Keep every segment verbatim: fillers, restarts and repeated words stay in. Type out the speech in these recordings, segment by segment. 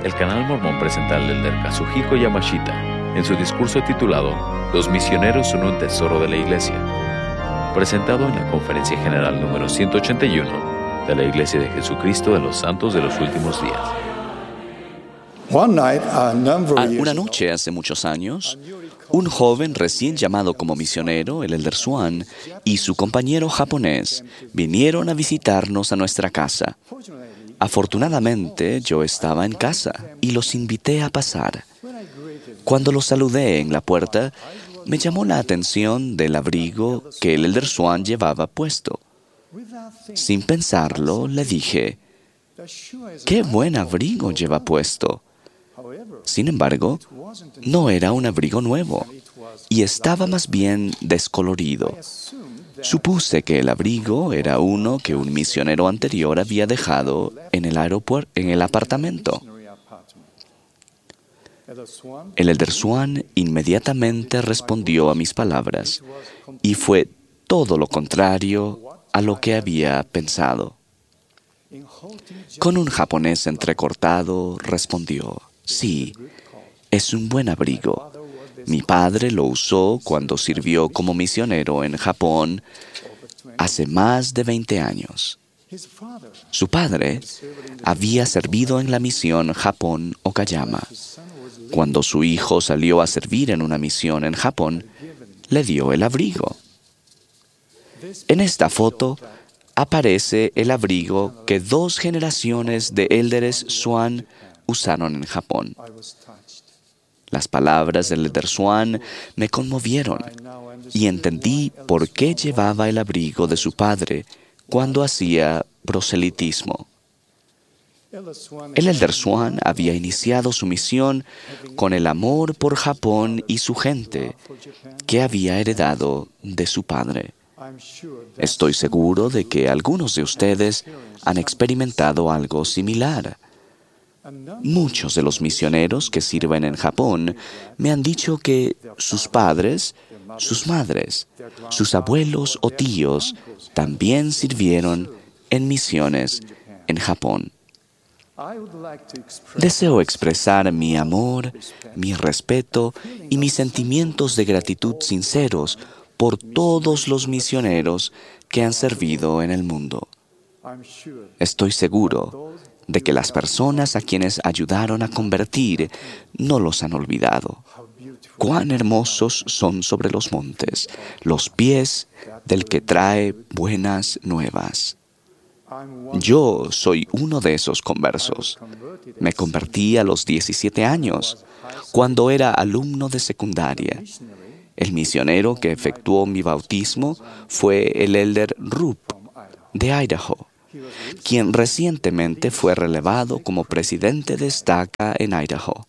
el canal mormón presenta al elder Kazuhiko Yamashita en su discurso titulado Los misioneros son un tesoro de la iglesia, presentado en la Conferencia General número ciento ochenta y uno de la Iglesia de Jesucristo de los Santos de los Últimos Días. Una noche hace muchos años, un joven recién llamado como misionero, el elder Swan, y su compañero japonés vinieron a visitarnos a nuestra casa. Afortunadamente, yo estaba en casa y los invité a pasar. Cuando los saludé en la puerta, me llamó la atención del abrigo que el elder Swan llevaba puesto. Sin pensarlo, le dije, «¡Qué buen abrigo lleva puesto!». Sin embargo, no era un abrigo nuevo y estaba más bien descolorido. Supuse que el abrigo era uno que un misionero anterior había dejado en el aeropuerto, en el apartamento. El elder Swan inmediatamente respondió a mis palabras y fue todo lo contrario a lo que había pensado. Con un japonés entrecortado respondió, «Sí, es un buen abrigo. Mi padre lo usó cuando sirvió como misionero en Japón hace más de veinte años. Su padre había servido en la misión Japón-Okayama. Cuando su hijo salió a servir en una misión en Japón, le dio el abrigo. En esta foto aparece el abrigo que dos generaciones de élderes Swan usaron en Japón. Las palabras del elder Swan me conmovieron y entendí por qué llevaba el abrigo de su padre cuando hacía proselitismo. El elder Swan había iniciado su misión con el amor por Japón y su gente que había heredado de su padre. Estoy seguro de que algunos de ustedes han experimentado algo similar. Muchos de los misioneros que sirven en Japón me han dicho que sus padres, sus madres, sus abuelos o tíos también sirvieron en misiones en Japón. Deseo expresar mi amor, mi respeto y mis sentimientos de gratitud sinceros por todos los misioneros que han servido en el mundo. Estoy seguro de que las personas a quienes ayudaron a convertir no los han olvidado. Cuán hermosos son sobre los montes los pies del que trae buenas nuevas. Yo soy uno de esos conversos. Me convertí a los diecisiete años, cuando era alumno de secundaria. El misionero que efectuó mi bautismo fue el elder Rupp de Idaho, quien recientemente fue relevado como presidente de estaca en Idaho.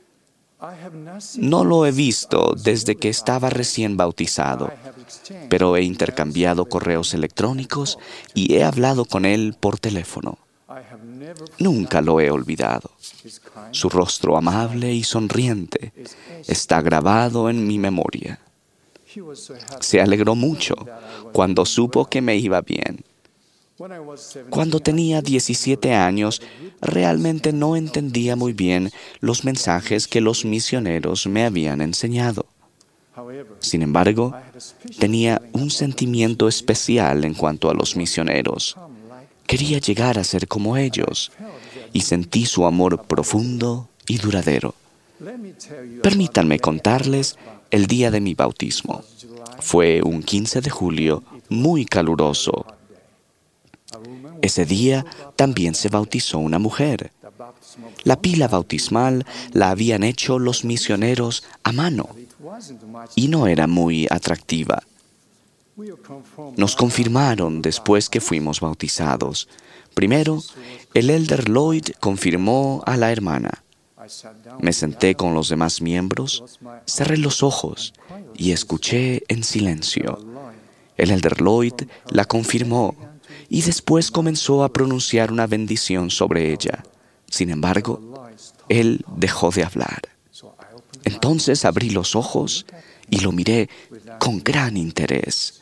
No lo he visto desde que estaba recién bautizado, pero he intercambiado correos electrónicos y he hablado con él por teléfono. Nunca lo he olvidado. Su rostro amable y sonriente está grabado en mi memoria. Se alegró mucho cuando supo que me iba bien. Cuando tenía diecisiete años, realmente no entendía muy bien los mensajes que los misioneros me habían enseñado. Sin embargo, tenía un sentimiento especial en cuanto a los misioneros. Quería llegar a ser como ellos y sentí su amor profundo y duradero. Permítanme contarles el día de mi bautismo. Fue un quince de julio muy caluroso. Ese día también se bautizó una mujer. La pila bautismal la habían hecho los misioneros a mano y no era muy atractiva. Nos confirmaron después que fuimos bautizados. Primero, el elder Lloyd confirmó a la hermana. Me senté con los demás miembros, cerré los ojos y escuché en silencio. El elder Lloyd la confirmó y después comenzó a pronunciar una bendición sobre ella. Sin embargo, él dejó de hablar. Entonces abrí los ojos y lo miré con gran interés.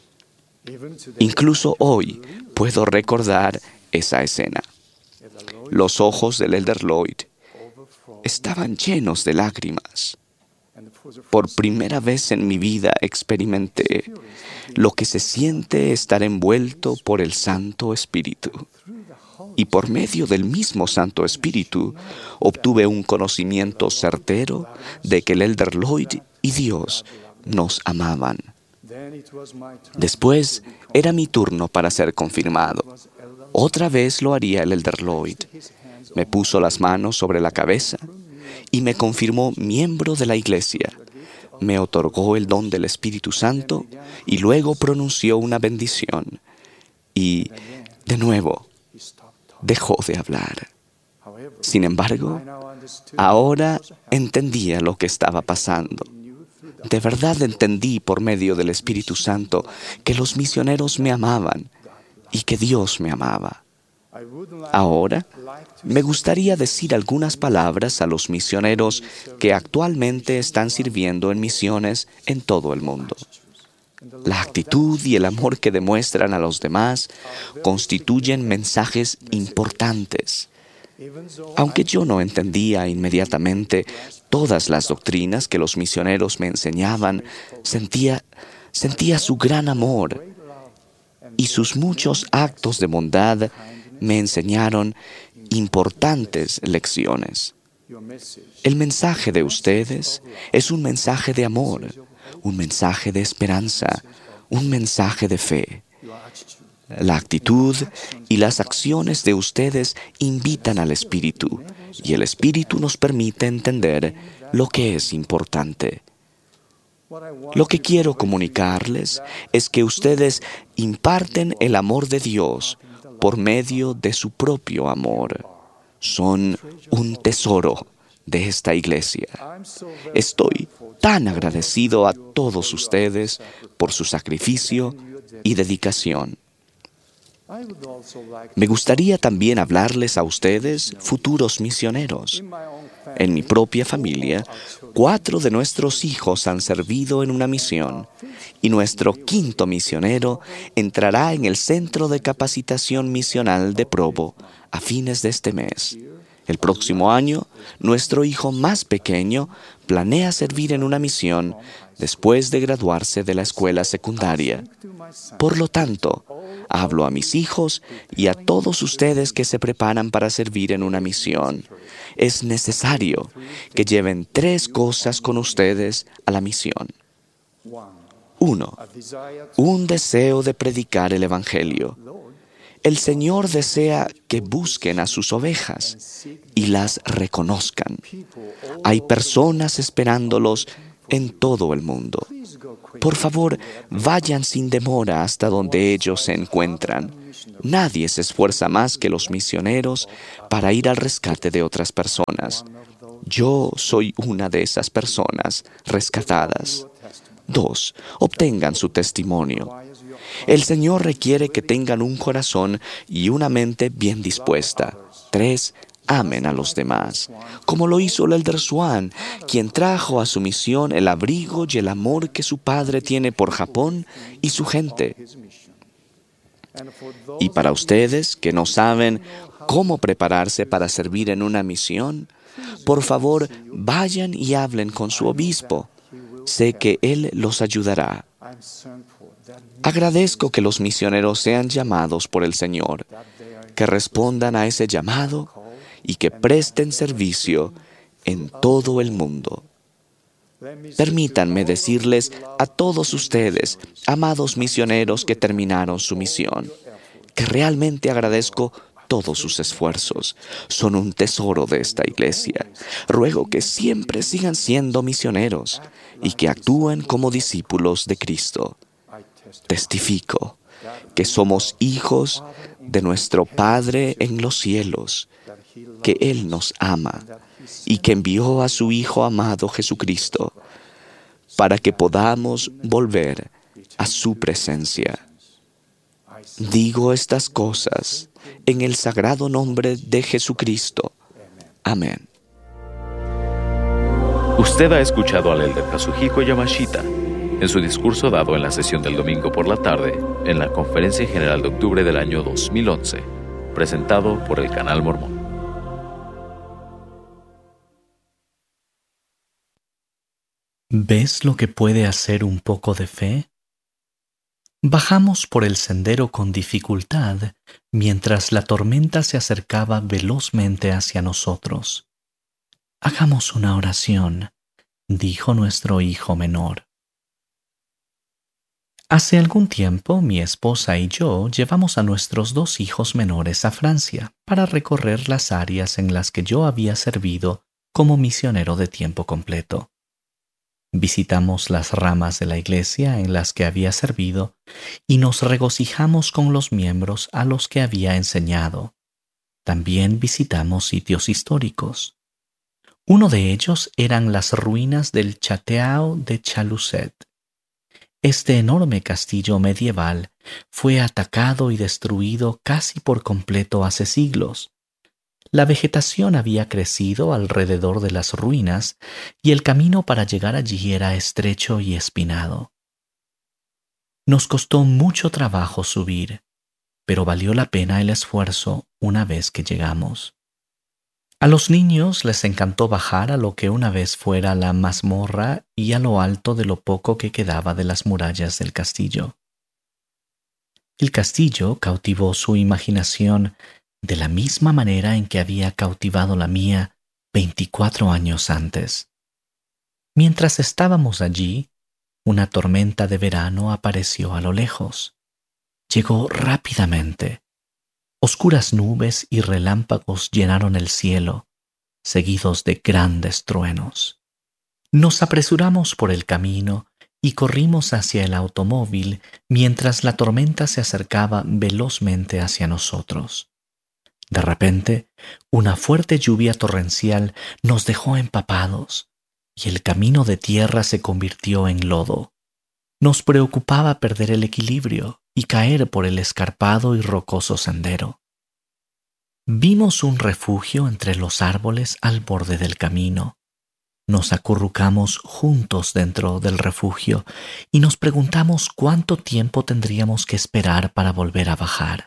Incluso hoy puedo recordar esa escena. Los ojos del Elder Lloyd estaban llenos de lágrimas. Por primera vez en mi vida experimenté lo que se siente estar envuelto por el Santo Espíritu. Y por medio del mismo Santo Espíritu obtuve un conocimiento certero de que el Elder Lloyd y Dios nos amaban. Después era mi turno para ser confirmado. Otra vez lo haría el Elder Lloyd. Me puso las manos sobre la cabeza y me confirmó miembro de la iglesia. Me otorgó el don del Espíritu Santo y luego pronunció una bendición. Y, de nuevo, dejó de hablar. Sin embargo, ahora entendía lo que estaba pasando. De verdad entendí por medio del Espíritu Santo que los misioneros me amaban y que Dios me amaba. Ahora, me gustaría decir algunas palabras a los misioneros que actualmente están sirviendo en misiones en todo el mundo. La actitud y el amor que demuestran a los demás constituyen mensajes importantes. Aunque yo no entendía inmediatamente todas las doctrinas que los misioneros me enseñaban, sentía, sentía su gran amor y sus muchos actos de bondad me enseñaron importantes lecciones. El mensaje de ustedes es un mensaje de amor, un mensaje de esperanza, un mensaje de fe. La actitud y las acciones de ustedes invitan al Espíritu, y el Espíritu nos permite entender lo que es importante. Lo que quiero comunicarles es que ustedes imparten el amor de Dios por medio de su propio amor. Son un tesoro de esta iglesia. Estoy tan agradecido a todos ustedes por su sacrificio y dedicación. Me gustaría también hablarles a ustedes, futuros misioneros. En mi propia familia, cuatro de nuestros hijos han servido en una misión y nuestro quinto misionero entrará en el Centro de Capacitación Misional de Provo a fines de este mes. El próximo año, nuestro hijo más pequeño planea servir en una misión después de graduarse de la escuela secundaria. Por lo tanto, hablo a mis hijos y a todos ustedes que se preparan para servir en una misión. Es necesario que lleven tres cosas con ustedes a la misión. Uno, un deseo de predicar el Evangelio. El Señor desea que busquen a sus ovejas y las reconozcan. Hay personas esperándolos en todo el mundo. Por favor, vayan sin demora hasta donde ellos se encuentran. Nadie se esfuerza más que los misioneros para ir al rescate de otras personas. Yo soy una de esas personas rescatadas. Dos, obtengan su testimonio. El Señor requiere que tengan un corazón y una mente bien dispuesta. Tres, amen a los demás, como lo hizo el Elder Swan, quien trajo a su misión el abrigo y el amor que su padre tiene por Japón y su gente. Y para ustedes que no saben cómo prepararse para servir en una misión, por favor, vayan y hablen con su obispo. Sé que él los ayudará. Agradezco que los misioneros sean llamados por el Señor, que respondan a ese llamado y que presten servicio en todo el mundo. Permítanme decirles a todos ustedes, amados misioneros que terminaron su misión, que realmente agradezco todos sus esfuerzos. Son un tesoro de esta iglesia. Ruego que siempre sigan siendo misioneros y que actúen como discípulos de Cristo. Testifico que somos hijos de nuestro Padre en los cielos, que Él nos ama y que envió a su Hijo amado Jesucristo para que podamos volver a su presencia. Digo estas cosas en el sagrado nombre de Jesucristo. Amén. Usted ha escuchado al Elder Kazuhiko Yamashita en su discurso dado en la sesión del domingo por la tarde en la Conferencia General de Octubre del año dos mil once, presentado por el Canal Mormón. ¿Ves lo que puede hacer un poco de fe? Bajamos por el sendero con dificultad mientras la tormenta se acercaba velozmente hacia nosotros. Hagamos una oración, dijo nuestro hijo menor. Hace algún tiempo mi esposa y yo llevamos a nuestros dos hijos menores a Francia para recorrer las áreas en las que yo había servido como misionero de tiempo completo. Visitamos las ramas de la iglesia en las que había servido y nos regocijamos con los miembros a los que había enseñado. También visitamos sitios históricos. Uno de ellos eran las ruinas del Château de Chalusset. Este enorme castillo medieval fue atacado y destruido casi por completo hace siglos. La vegetación había crecido alrededor de las ruinas y el camino para llegar allí era estrecho y espinado. Nos costó mucho trabajo subir, pero valió la pena el esfuerzo una vez que llegamos. A los niños les encantó bajar a lo que una vez fuera la mazmorra y a lo alto de lo poco que quedaba de las murallas del castillo. El castillo cautivó su imaginación de la misma manera en que había cautivado la mía veinticuatro años antes. Mientras estábamos allí, una tormenta de verano apareció a lo lejos. Llegó rápidamente. Oscuras nubes y relámpagos llenaron el cielo, seguidos de grandes truenos. Nos apresuramos por el camino y corrimos hacia el automóvil mientras la tormenta se acercaba velozmente hacia nosotros. De repente, una fuerte lluvia torrencial nos dejó empapados y el camino de tierra se convirtió en lodo. Nos preocupaba perder el equilibrio y caer por el escarpado y rocoso sendero. Vimos un refugio entre los árboles al borde del camino. Nos acurrucamos juntos dentro del refugio y nos preguntamos cuánto tiempo tendríamos que esperar para volver a bajar.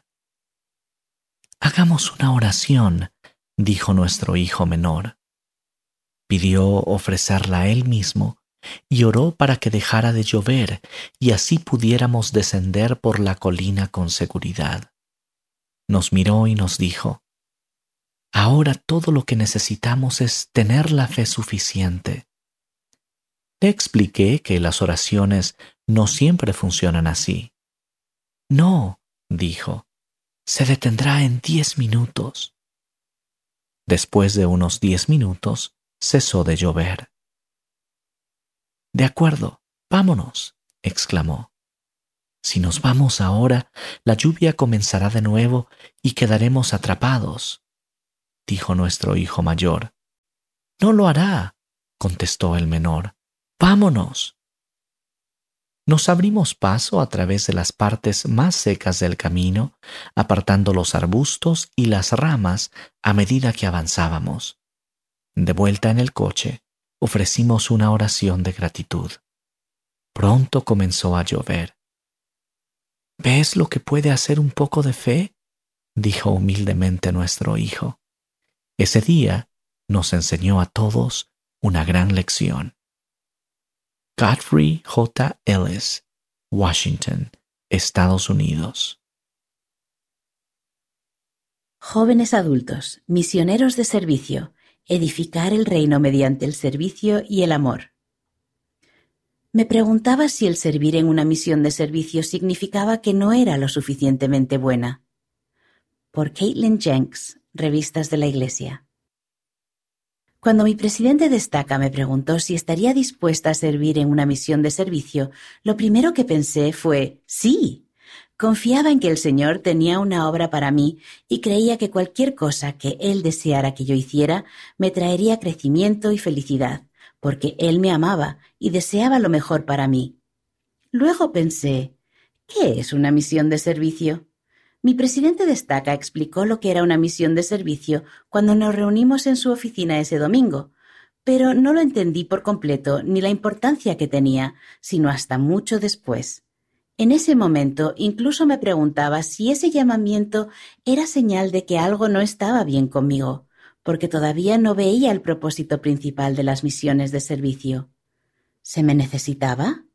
Hagamos una oración, dijo nuestro hijo menor. Pidió ofrecerla él mismo y oró para que dejara de llover y así pudiéramos descender por la colina con seguridad. Nos miró y nos dijo: ahora todo lo que necesitamos es tener la fe suficiente. Le expliqué que las oraciones no siempre funcionan así. No, dijo, se detendrá en diez minutos. Después de unos diez minutos, cesó de llover. De acuerdo, vámonos, exclamó. Si nos vamos ahora, la lluvia comenzará de nuevo y quedaremos atrapados, dijo nuestro hijo mayor. No lo hará, contestó el menor. Vámonos. Nos abrimos paso a través de las partes más secas del camino, apartando los arbustos y las ramas a medida que avanzábamos. De vuelta en el coche, ofrecimos una oración de gratitud. Pronto comenzó a llover. ¿Ves lo que puede hacer un poco de fe?, dijo humildemente nuestro hijo. Ese día nos enseñó a todos una gran lección. Godfrey J. Ellis, Washington, Estados Unidos. Jóvenes adultos, misioneros de servicio, edificar el reino mediante el servicio y el amor. Me preguntaba si el servir en una misión de servicio significaba que no era lo suficientemente buena. Por Caitlin Jenks, Revistas de la Iglesia. Cuando mi presidente de estaca me preguntó si estaría dispuesta a servir en una misión de servicio, lo primero que pensé fue sí. Confiaba en que el Señor tenía una obra para mí y creía que cualquier cosa que Él deseara que yo hiciera me traería crecimiento y felicidad, porque Él me amaba y deseaba lo mejor para mí. Luego pensé, ¿qué es una misión de servicio? Mi presidente de estaca explicó lo que era una misión de servicio cuando nos reunimos en su oficina ese domingo, pero no lo entendí por completo ni la importancia que tenía, sino hasta mucho después. En ese momento incluso me preguntaba si ese llamamiento era señal de que algo no estaba bien conmigo, porque todavía no veía el propósito principal de las misiones de servicio. ¿Se me necesitaba?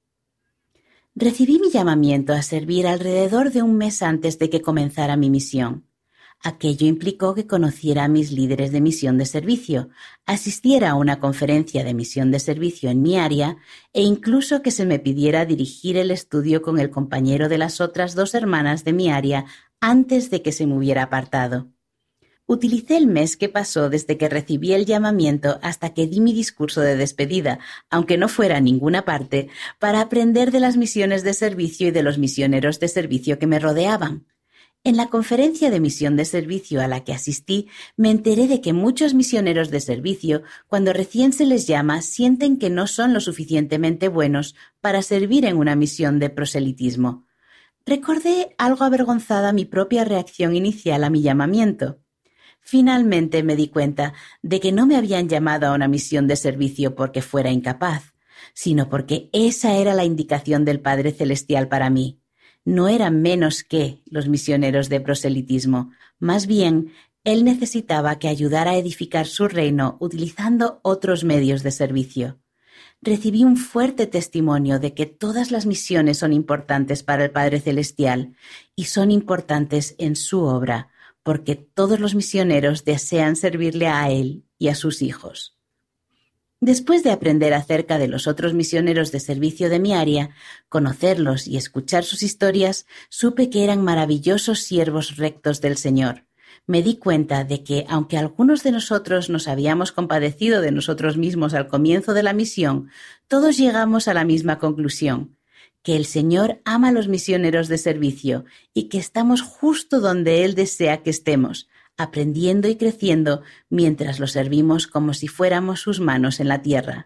Recibí mi llamamiento a servir alrededor de un mes antes de que comenzara mi misión. Aquello implicó que conociera a mis líderes de misión de servicio, asistiera a una conferencia de misión de servicio en mi área e incluso que se me pidiera dirigir el estudio con el compañero de las otras dos hermanas de mi área antes de que se me hubiera apartado. Utilicé el mes que pasó desde que recibí el llamamiento hasta que di mi discurso de despedida, aunque no fuera a ninguna parte, para aprender de las misiones de servicio y de los misioneros de servicio que me rodeaban. En la conferencia de misión de servicio a la que asistí, me enteré de que muchos misioneros de servicio, cuando recién se les llama, sienten que no son lo suficientemente buenos para servir en una misión de proselitismo. Recordé algo avergonzada mi propia reacción inicial a mi llamamiento. Finalmente me di cuenta de que no me habían llamado a una misión de servicio porque fuera incapaz, sino porque esa era la indicación del Padre Celestial para mí. No eran menos que los misioneros de proselitismo, más bien, Él necesitaba que ayudara a edificar su reino utilizando otros medios de servicio. Recibí un fuerte testimonio de que todas las misiones son importantes para el Padre Celestial y son importantes en su obra, porque todos los misioneros desean servirle a Él y a sus hijos. Después de aprender acerca de los otros misioneros de servicio de mi área, conocerlos y escuchar sus historias, supe que eran maravillosos siervos rectos del Señor. Me di cuenta de que, aunque algunos de nosotros nos habíamos compadecido de nosotros mismos al comienzo de la misión, todos llegamos a la misma conclusión, que el Señor ama a los misioneros de servicio y que estamos justo donde Él desea que estemos, aprendiendo y creciendo mientras lo servimos como si fuéramos sus manos en la tierra.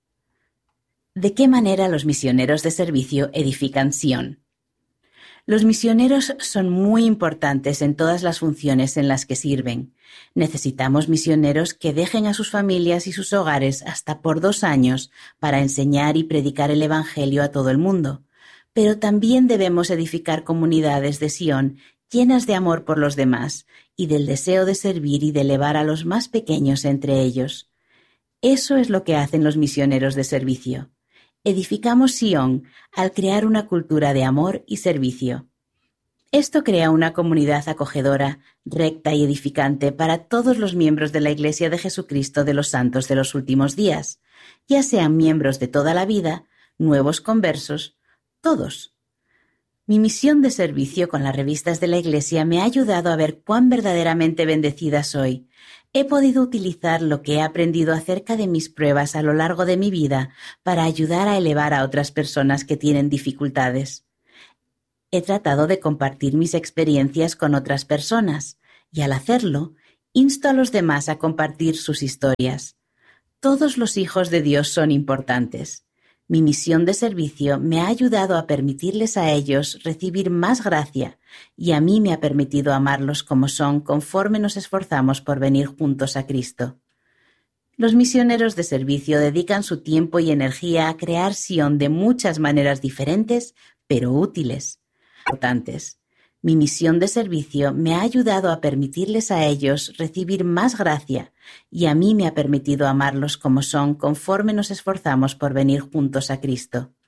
¿De qué manera los misioneros de servicio edifican Sion? Los misioneros son muy importantes en todas las funciones en las que sirven. Necesitamos misioneros que dejen a sus familias y sus hogares hasta por dos años para enseñar y predicar el Evangelio a todo el mundo. Pero también debemos edificar comunidades de Sion llenas de amor por los demás y del deseo de servir y de elevar a los más pequeños entre ellos. Eso es lo que hacen los misioneros de servicio. Edificamos Sion al crear una cultura de amor y servicio. Esto crea una comunidad acogedora, recta y edificante para todos los miembros de la Iglesia de Jesucristo de los Santos de los Últimos Días, ya sean miembros de toda la vida, nuevos conversos, todos. Mi misión de servicio con las revistas de la Iglesia me ha ayudado a ver cuán verdaderamente bendecida soy. He podido utilizar lo que he aprendido acerca de mis pruebas a lo largo de mi vida para ayudar a elevar a otras personas que tienen dificultades. He tratado de compartir mis experiencias con otras personas y al hacerlo, insto a los demás a compartir sus historias. Todos los hijos de Dios son importantes. Mi misión de servicio me ha ayudado a permitirles a ellos recibir más gracia y a mí me ha permitido amarlos como son conforme nos esforzamos por venir juntos a Cristo. Los misioneros de servicio dedican su tiempo y energía a crear Sion de muchas maneras diferentes, pero útiles, importantes. Mi misión de servicio me ha ayudado a permitirles a ellos recibir más gracia y a mí me ha permitido amarlos como son conforme nos esforzamos por venir juntos a Cristo.